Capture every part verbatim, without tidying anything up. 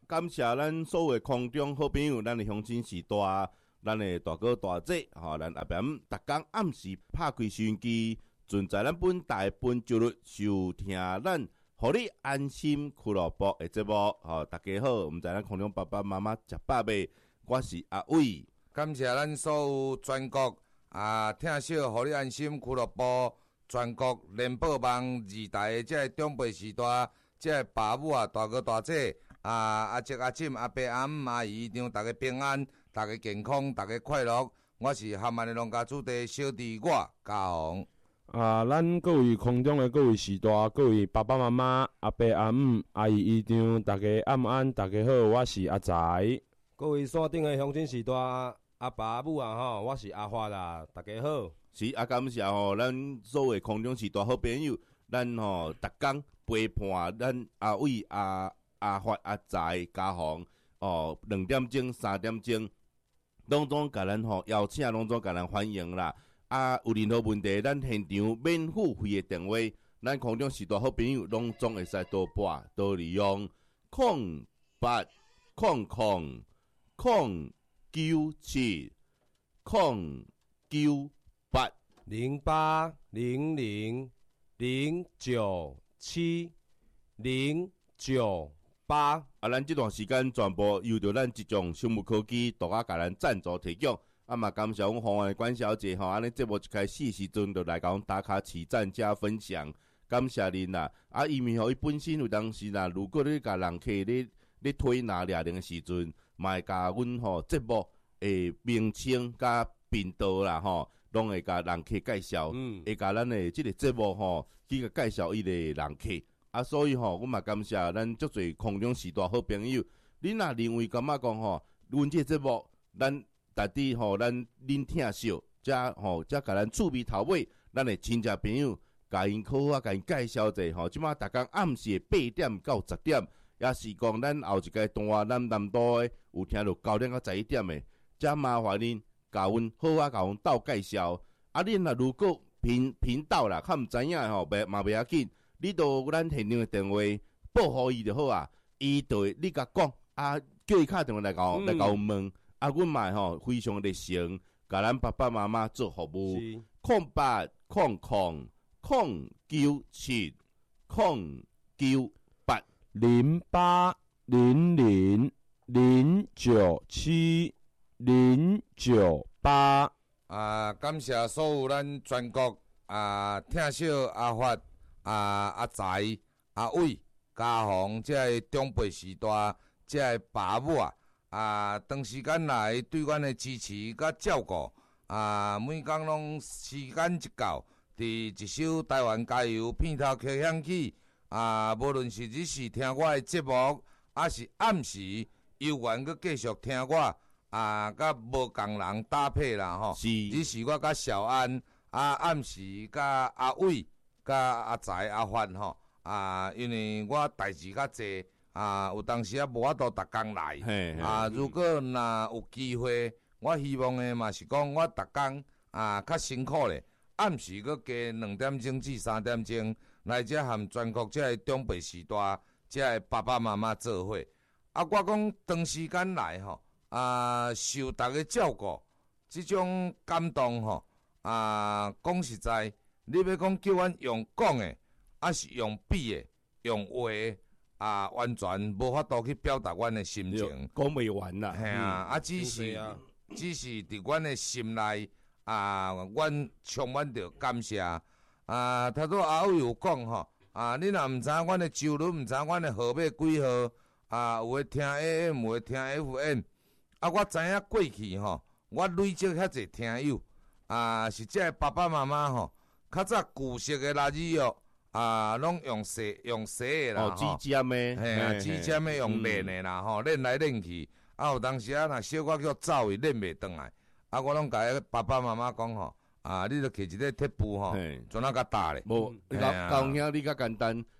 感谢咱所有空中好朋友，咱的乡亲时代，咱的大哥大姐，吼，咱阿边逐工暗时拍开收音机，尽在咱本台本周日收听咱互你安心俱乐部的节目。吼，大家好，毋知咱空中爸爸妈妈食饱未？我是阿伟。 感谢咱所有全国啊听小互你安心俱乐部，全国联播网二台的这长辈时代，这爸母啊、大哥大姐啊、阿叔阿嬸、阿伯阿姆、阿姨丈，大家平安，大家健康，大家快乐。我是含安的农家主地小弟我嘉宏。 啊，咱各位空中的各位时代，各位爸爸妈妈、阿伯阿姆、阿姨姨丈，大家晚安，大家好，我是阿财。 各位山顶的乡亲时代，阿爸阿母啊吼，我是阿发啦，大家好。 是啊，感谢吼，咱所有空中时代好朋友，咱吼逐工陪伴咱阿伟、阿阿发、阿财、嘉宏哦，两点钟、三点钟，拢总甲咱吼邀请，拢总甲咱欢迎啦。啊，有任何问题，咱现场免付费的电话，咱空中时代好朋友拢总会使多拨多利用空八空空空九七空九八零八零零零九七零九八。 啊，咱这段时间全部由着咱这种生物科技独家甲咱赞助提供。啊嘛，感谢阮红安的关小姐吼，安尼节目一开始时阵就来甲阮打卡起赞加分享，感谢您啦。啊，因为吼伊本身有当时啦，如果你甲人客咧咧推拿掠铃的时阵，嘛会甲阮吼节目诶名称甲频道啦吼，拢会甲人客介绍，嗯，会甲咱的即个节目吼去甲介绍伊个人客。啊，所以吼，阮嘛感谢咱足侪空中时代好朋友，恁若认为感觉讲吼，阮即个节目咱。大滴吼，咱恁听少，则吼则甲咱趣味头尾，咱的亲戚朋友，甲因好啊，甲因介绍者吼。即马逐工暗时八点到十点，也是讲咱后一个段咱南都诶有听到九点到十一点诶，则麻烦恁甲阮好啊，甲阮斗介绍。啊，恁若如果频频道啦，较毋知影吼，袂嘛袂要紧，你到咱现场诶电话报互伊就好啊，伊就会你甲讲啊，叫伊敲电话来甲我来甲阮问。啊，阮嘛吼非常热诚，甲咱爸爸妈妈做服务。空八空空空九七空九八零八零零零九七零九八。 啊，感谢所有咱全国啊听小阿发啊阿财阿伟嘉宏这个长辈时代，这个爸母啊。啊，长时间来对阮的支持甲照顾，啊，每工拢时间一到，伫一首台湾加油片头曲响起，啊，无论是日时听我的节目，还是暗时悠远佮继续听我，啊，甲无共人搭配啦吼。 是。 日时我甲小安，啊，暗时甲阿伟、甲阿财、阿范吼，啊，因为我代志较济。啊，有当时啊无法度逐工来， 嘿嘿啊，如果若有机会，我希望诶嘛是讲我逐工啊较辛苦咧，暗时佫加两点钟至三点钟来遮含全国遮个长辈时代，遮个爸爸妈妈做伙。啊，我讲长时间来吼，啊受逐个照顾，即种感动吼，啊讲实在，你要讲叫阮用讲诶，还是用笔诶，用话诶。啊，完全无法度去表达阮的心情， 讲袂完啦。 系啊，啊，只是只是伫阮的心内啊，阮充满着感谢啊。头拄阿伟有讲吼，啊，你若毋知影阮的周轮，毋知影阮的号码几号啊？有诶听 A M， 有诶听 F M。啊，我知影过去吼，我累积遐济听友啊，是即个爸爸妈妈吼，较早旧式的垃圾哦。啊，拢用洗用洗的啦， 哦，指尖的， 嘿啊，指尖的用练的啦，吼、嗯，练来练去。啊，有当时啊，若小可叫走伊练袂转来。啊，我拢甲伊爸爸妈妈讲吼，啊，你著摕一个铁布吼，全啊甲打咧。 无，教教兄你较简单，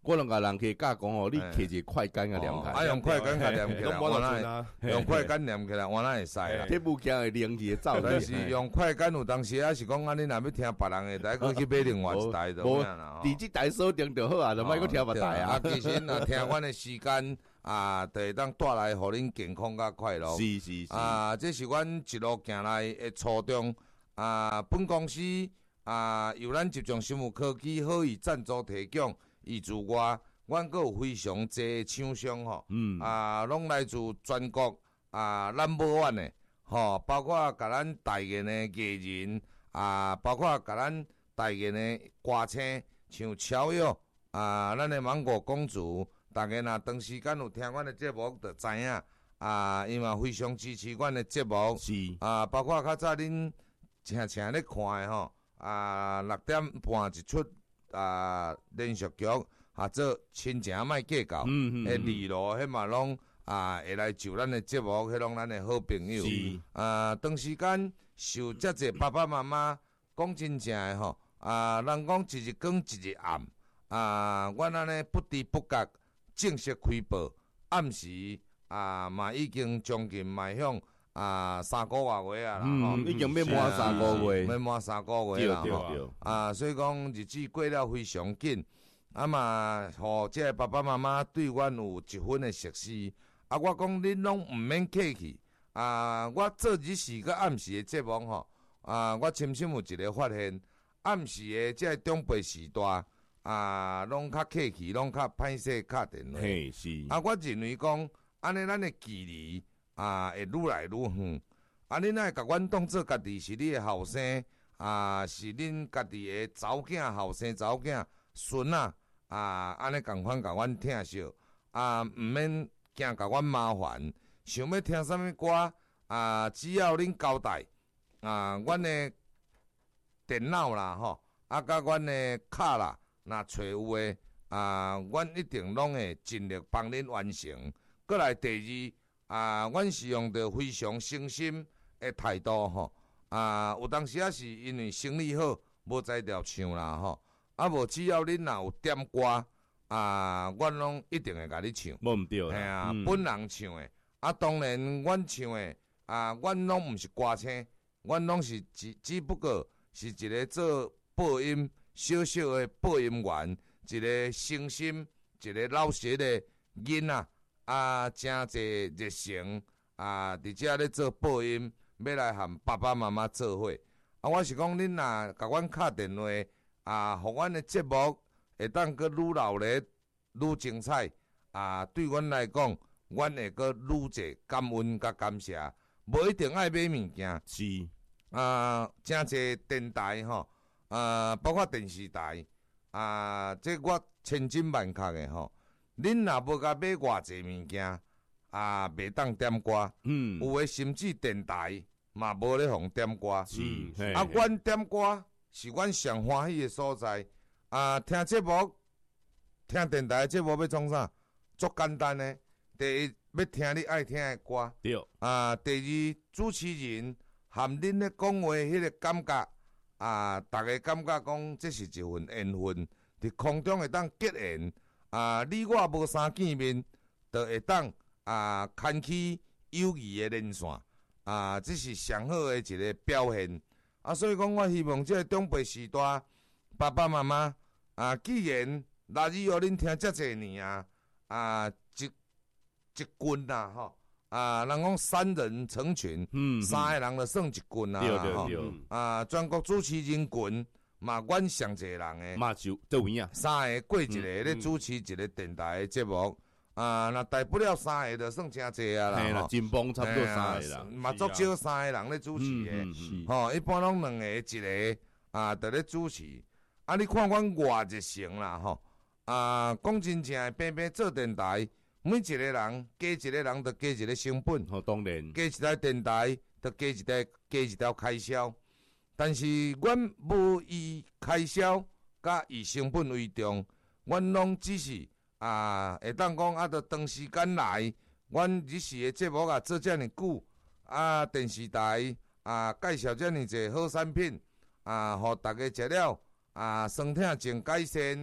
我拢甲人去教讲吼，你摕一个快杆啊连啊， 开， 用快杆甲连起来， 拢无我哪得准啊， 会用快杆连起来，我哪会使啦？ 铁物件会连起走。 但是用快杆有当时啊是讲，啊你若要听别人的，再搁去买另外一台就无样啦。 伫即台锁定就好啊，就莫搁听别台啊， 啊。 其实若听阮的时间啊，就会当带来互恁健康甲快乐。 是是是。 啊，这是阮一路行来的初衷。啊，本公司啊由咱集中生物科技好意赞助提供，以之外，阮阁有非常侪厂商吼， 嗯啊，拢来自全国啊 number one 的吼，包括甲咱代言的艺人啊，包括甲咱代言的歌星，像乔佑啊，咱的芒果公主，大家若长时间有听阮的节目，就知影啊，伊嘛非常支持阮的节目， 是啊，包括较早恁常常咧看的吼，啊，六点半一出啊连续剧，啊做亲情莫计较， 嗯嗯诶，二路迄嘛拢啊会来就咱的节目，迄拢咱的好朋友， 是啊，长时间受遮济爸爸妈妈讲真正的吼，啊，人讲一日光一日暗，啊，阮安尼不知不觉正式开播，暗时啊嘛已经将近迈向。啊，三个月月啊啦，吼、 嗯，已经要满三个月， 要满三个月啦，吼。啊，所以讲日子过了非常紧，啊嘛，互即个爸爸妈妈对阮有一分的熟悉。啊，我讲恁拢毋免客气。啊，我做日时甲暗时的节目吼，啊，我深深有一个发现，暗时的即个中辈时代，啊，拢较客气，拢较歹势敲电话。 嘿是。 啊，我认为讲，安尼咱的距离。啊，会愈来愈远。啊，恁爱甲阮当做家己是你的后生，啊，是恁家己的查某囝、后生查某囝、孙仔，啊，安尼共款甲阮疼惜，啊，毋免惊甲阮麻烦。想要听啥物歌，啊，只要恁交代，啊，阮的电脑啦，吼，啊，甲阮的卡啦，若找有诶，啊，阮一定拢会尽力帮恁完成。过来第二。啊，阮是用着非常诚心的态度吼，啊，有当时啊是因为生理好，无才调唱啦吼，啊无只要恁若有点歌，啊，阮拢一定会甲你唱， 无毋对啦， 嘿啊， 嗯、 本人唱的，啊，当然阮唱的，啊，阮拢毋是歌星，阮拢是只只不过是一个做播音小小的播音员，一个诚心，一个老实的囡仔。啊，真侪热情啊！伫遮咧做播音，要来含爸爸妈妈做伙。啊，我是讲恁若甲阮敲电话啊，互阮的节目会当阁愈热烈、愈精彩啊！对阮来讲，阮会阁愈侪感恩甲感谢。无一定爱买物件， 是啊，真侪电台吼啊，包括电视台啊，这我千真万确的吼。恁若无甲买偌济物件，啊，袂当点歌。嗯，有诶甚至电台嘛无咧互点歌。 是， 啊，阮点歌是阮上欢喜诶所在。啊，听节目，听电台节目要创啥？足简单诶。第一，要听你爱听诶歌。 对。 啊，第二，主持人含恁咧讲话迄个感觉，啊，逐个感觉讲这是一份缘分，伫空中会当结缘。啊，你我无相见面，就会当啊牵起友谊的连线，啊，这是上好的一个表现。啊，所以讲，我希望这个中辈时代，爸爸妈妈啊，既然拉伊互恁听遮济年啊，啊，一一群呐，吼，啊，人讲三人成群，嗯，三个人就算一群啊， 对对对， 啊，全国主持人群。嘛，阮上侪人诶， 嘛就做位啊， 三个过一个咧主持一个电台诶节目，啊，若大不了三个就算诚济啊啦， 嘿啦，真帮差不多三个啦， 嘛足少三个人咧主持诶，吼，一般拢两个一个啊，伫咧主持，啊，你看阮偌热诚啦，吼，啊，讲真正诶，平平做电台，每一个人加一个人，就加一个成本， 吼，当然， 加一台电台，就加一台加一条开销。但是，阮无以开销甲以成本为重，阮拢只是啊，会当讲啊，着长时间来，阮日时的节目啊做遮尔久，啊电视台啊介绍遮尔侪好产品，啊，互大家食了啊，身体真改善，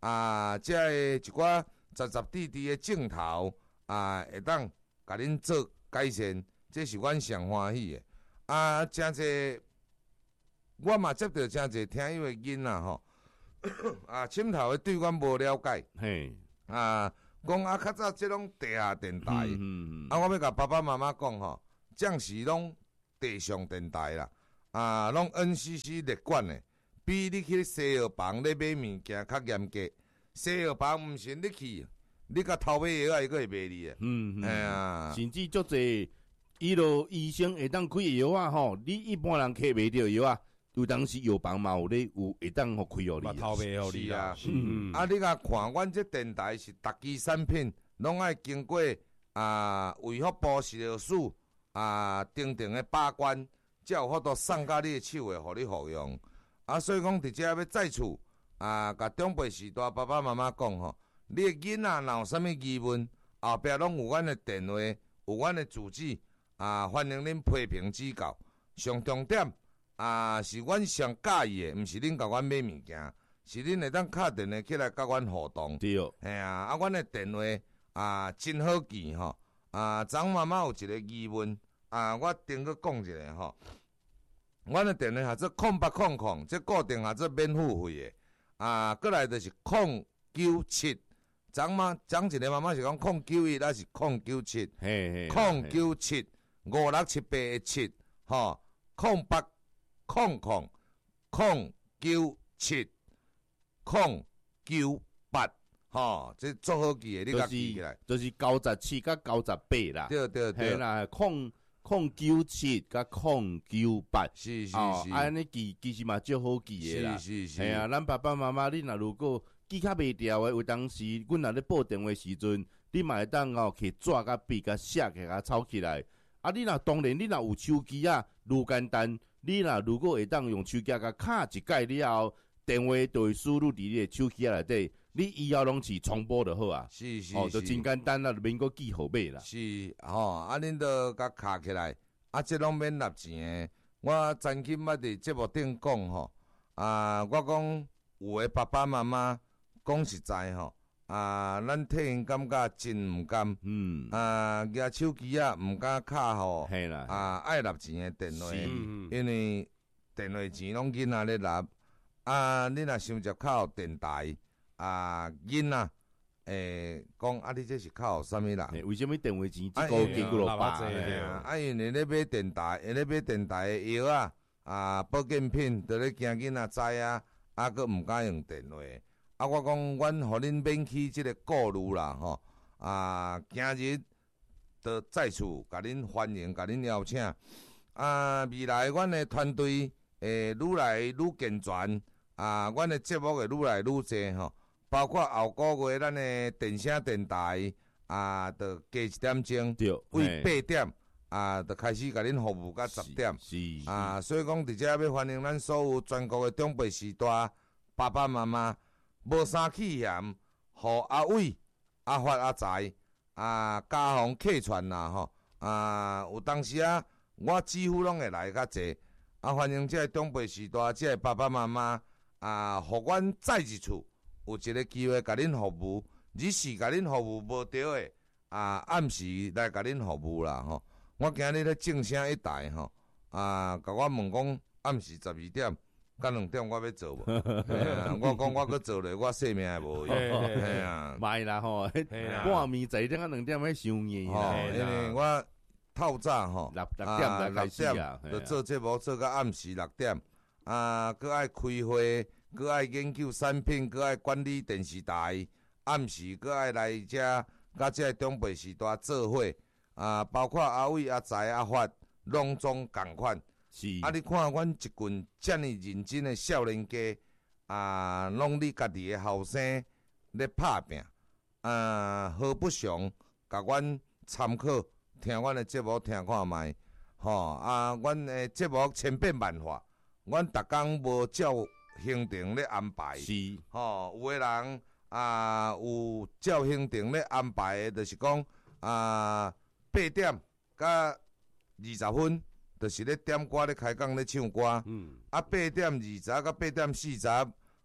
啊，即个一寡十十滴滴的镜头啊，会当甲恁做改善，这是阮上欢喜的。啊，诚济，我嘛接到诚济听友的囡仔吼，啊，深头的对阮无了解， 嘿， 啊，讲啊，较早即种地下电台， 嗯嗯嗯啊，我要甲爸爸妈妈讲吼，暂时拢地上电台啦，啊，拢 N C C 列管的，比你去西药房咧买物件较严格。西药房毋是你去，你甲偷买药啊，伊佫会卖你的。 嗯嗯， 哎呀， 甚至足侪，伊落医生会当开的药啊吼，你一般人摕袂着药啊，有当时药房嘛有咧有会当互开互你嘛，偷卖互你啦。 是嗯， 啊，你甲看，阮这电台是逐支产品，拢爱经过啊卫福部食药署啊定定的把关，才有法度送到你的手诶，互你服用。啊，所以讲伫遮要再次啊，甲长辈时代爸爸妈妈讲吼，你的囡仔若有啥物疑问，后壁拢有阮的电话，有阮的主旨啊，欢迎恁批评指教。上重点啊，是阮上介意的，毋是恁甲阮买物件。是恁会当敲电话起来甲阮互动， 对， 嘿啊，啊，阮的电话啊真好记吼，啊，张妈妈有一个疑问啊，我顶个讲一下吼，阮的电话号做空八空空，这固定号做免付费的，啊，过来就是空九七，张妈张一个妈妈是讲空九一，还是空九七， 嘿嘿， 空九七五六七八的七，吼，空八空空空九七。空九八，吼，这足好记的，你甲记起来。 就是九十七甲九十八啦。 对对对。 嘿啦，空空九七甲空九八。 是是是。 哦，安尼记其实嘛足好记的啦。 是是是。 嘿啊，咱爸爸妈妈，你若如果记较袂牢的，有当时阮若咧报电话时阵，你嘛会当哦摕纸甲笔甲写起甲抄起来。啊，你若当然你若有手机啊，愈简单。你若如果会当用手机甲卡一解了后。电话就会输入伫你的手机内底，你以后拢是重播就好啊。 是是哦，就真简单啦，免阁记号码啦。 是，吼，啊，恁都甲卡起来，啊，这拢免纳钱的。我曾经捌伫节目顶讲吼，啊，我讲有的爸爸妈妈讲实在吼，啊，咱替因感觉真毋甘， 嗯， 啊，举手机啊，毋敢卡吼， 系啦， 啊，爱纳钱的电话， 嗯因为电话钱拢囡仔咧纳。啊，你若想着靠电台啊，囡仔诶，讲啊，你这是靠啥物啦？ 为什么电话钱一啊个几几落百？ 嘿啊，啊，因为咧买电台，咧买电台的药啊，啊，保健品，着咧惊囡仔知啊，啊，佫毋敢用电话。啊，我讲，阮互恁免去即个顾虑啦，吼，啊，今日着再次甲恁欢迎，甲恁邀请。啊，未来阮的团队会愈来愈健全。啊，阮的节目会愈来愈侪吼，包括后个月咱的电声电台啊，着加一点钟，为八点啊，着开始甲恁服务到十点。 是啊，所以讲，伫遮要欢迎咱所有全国的长辈时代爸爸妈妈，无啥气嫌，互阿伟、阿发、阿财啊，家访客串啦吼啊，有当时啊，我几乎拢会来较济啊，欢迎这长辈时代这爸爸妈妈。啊，互阮再一次有一个机会甲恁服务，日时甲恁服务无着诶，啊，暗时来甲恁服务啦吼。我今日咧正声一台吼，啊，甲我问讲暗时十二点、甲两点我要做无？啊、我讲我搁做咧，我性命也无用。嘿啊， 歹啦吼，半暝十一点啊两点要伤硬啦。 因为我透早吼， 六六点才开始啊， 就做节目做到暗时六点。啊，搁爱开会，搁爱研究产品，搁爱管理电视台。暗时搁爱来遮，甲遮长辈时代做伙。啊，包括阿伟、阿财、阿发，拢总共款。 是。 啊，你看阮一群遮尔认真的少年家，啊，拢你家己的后生咧拍拼，啊，何不常甲阮参考，听阮的节目听看卖。吼、啊，阮的节目千变万化。阮逐工无照行程咧安排， 是吼、有诶人啊有照行程咧安排诶，就是讲啊八點甲二十分，就是咧點歌咧開講咧唱歌， 嗯， 啊八點二十到八點四十，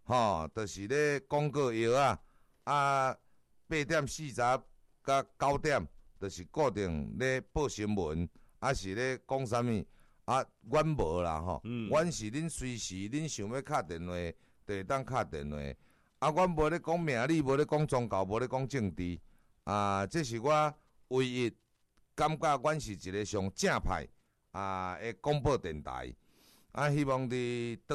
吼，就是咧广告药啊，啊八点四十甲九点，就是固定咧报新闻，啊是咧讲啥物啊？阮无啦吼，阮、嗯、是恁随时恁想要敲电话，就会当敲电话。啊，阮无咧讲名利，无咧讲宗教，无咧讲政治。啊，这是我唯一感觉，阮是一个上正派啊的广播电台。啊，希望伫